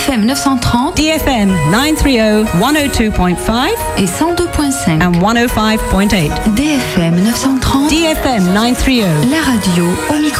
DFM 930, DFM 930, 102.5 et 102.5 and 105.8. DFM 930, DFM 930, la radio au micro.